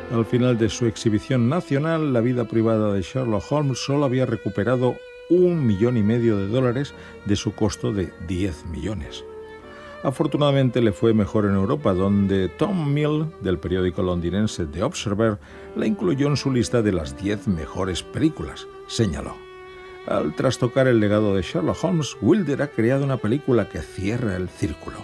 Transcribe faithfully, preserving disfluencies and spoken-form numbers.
Al final de su exhibición nacional, la vida privada de Sherlock Holmes solo había recuperado un millón y medio de dólares de su costo de diez millones. Afortunadamente le fue mejor en Europa, donde Tom Mill, del periódico londinense The Observer, la incluyó en su lista de las diez mejores películas. Señaló: al trastocar el legado de Sherlock Holmes, Wilder ha creado una película que cierra el círculo.